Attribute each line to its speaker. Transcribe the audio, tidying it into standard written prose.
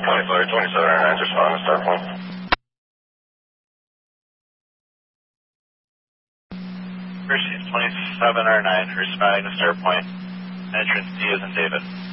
Speaker 1: Floyd 2709, respond to start point.
Speaker 2: First 2709, responding to start point. Entrance D as in David.